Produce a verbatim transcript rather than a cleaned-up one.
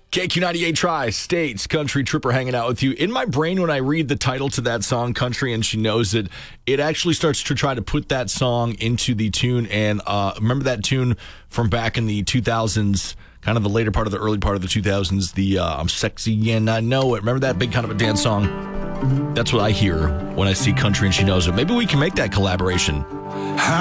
K Q ninety-eight Tri-States, Country Trooper hanging out with you. In my brain, when I read the title to that song, Country and She Knows It, it actually starts to try to put that song into the tune. And uh, remember that tune from back in the two thousands, kind of the later part of the early part of the two thousands, the uh, I'm Sexy and I Know It. Remember that big kind of a dance song? That's what I hear when I see Country and She Knows It. Maybe we can make that collaboration.